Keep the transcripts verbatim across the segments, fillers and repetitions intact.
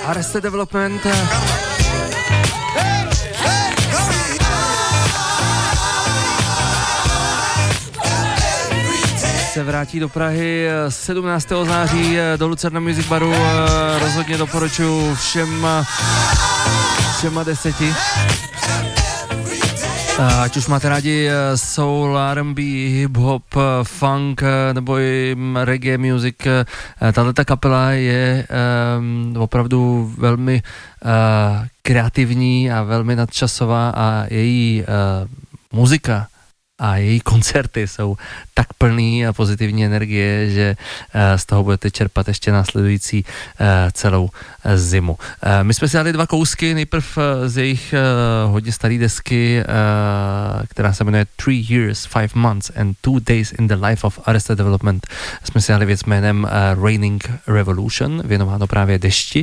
Arrested Development. Se vrátí do Prahy sedmnáctého září do Lucerna Music Baru. Rozhodně doporučuji všem, všema deseti. Ať už máte rádi soul, R and B, hip-hop, funk nebo i reggae music, tato kapela je um, opravdu velmi uh, kreativní a velmi nadčasová a její uh, muzika a její koncerty jsou tak plný a pozitivní energie, že z toho budete čerpat ještě následující celou zimu. My jsme si dali dva kousky, nejprv z jejich hodně staré desky, která se jmenuje Three Years, Five Months and Two Days in the Life of Arrested Development. Jsme si dali věc jménem Raining Revolution, věnováno právě dešti,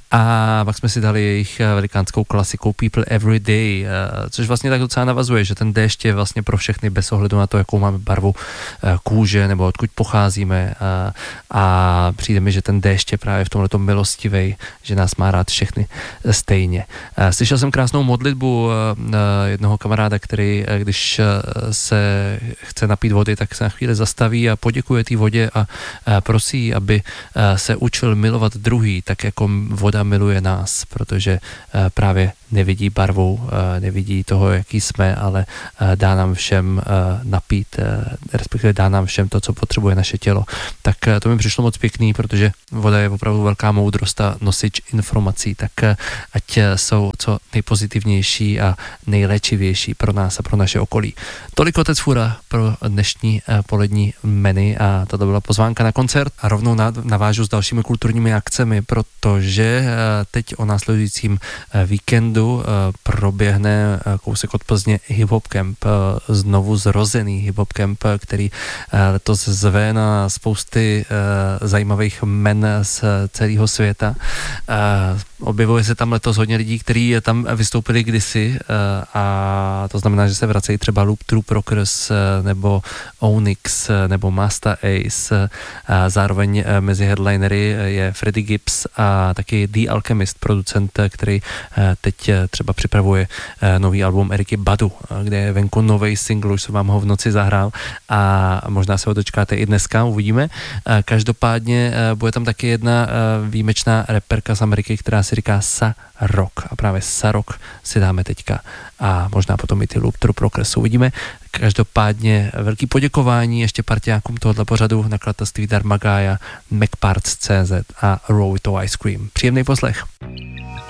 a pak jsme si dali jejich velikánskou klasikou People Every Day, což vlastně tak docela navazuje, že ten déšť je vlastně pro všechny bez ohledu na to, jakou máme barvu kůže nebo odkud pocházíme, a, a přijde mi, že ten déšť je právě v tomhleto milostivej, že nás má rád všechny stejně. Slyšel jsem krásnou modlitbu jednoho kamaráda, který, když se chce napít vody, tak se na chvíli zastaví a poděkuje té vodě a prosí, aby se učil milovat druhý, tak jako voda miluje nás, protože právě nevidí barvou, nevidí toho, jaký jsme, ale dá nám všem napít, respektive dá nám všem to, co potřebuje naše tělo. Tak to mi přišlo moc pěkný, protože voda je opravdu velká moudrost a nosič informací, tak ať jsou co nejpozitivnější a nejléčivější pro nás a pro naše okolí. Tolik Otec Fura pro dnešní polední menu a to byla pozvánka na koncert a rovnou navážu s dalšími kulturními akcemi, protože teď o následujícím víkendu proběhne kousek od Plzně Hip Hop Camp, znovu zrozený Hip Hop Camp, který letos zve na spousty zajímavých men z celého světa. Objevuje se tam letos hodně lidí, kteří tam vystoupili kdysi, a to znamená, že se vracejí třeba Loop Troop Rockers nebo Onyx nebo Master Ace. Zároveň mezi headlinery je Freddie Gibbs a taky The Alchemist, producent, který teď třeba připravuje nový album Eriky Badu, kde je venku nový single, už jsem vám ho v noci zahrál a možná se ho dočkáte i dneska, uvidíme. Každopádně bude tam taky jedna výjimečná reperka z Ameriky, která se říká Sa Rock, a právě Sa Rock si dáme teďka a možná potom i ty Loop Troop Rockers uvidíme. Každopádně velký poděkování ještě partiákům tohoto pořadu, nakladatelství Darmagaia, Macparts tečka cé zet a Row to Ice Cream. Příjemný poslech.